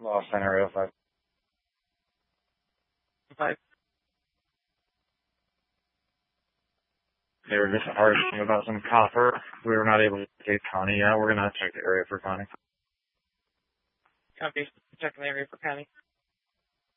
Lost in area 5. 5. They were just arguing about some copper. We were not able to take Connie yet. We're going to check the area for Connie. Copy. Checking the area for Connie.